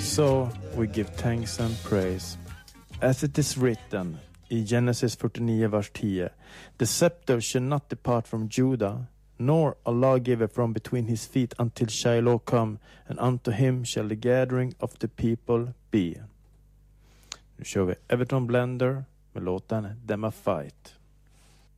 So we give thanks and praise. As it is written i Genesis 49, vers 10, the scepter shall not depart from Judah, nor a lawgiver from between his feet until Shiloh come, and unto him shall the gathering of the people be. Nu kör vi Everton Blender med låten Them a Fight.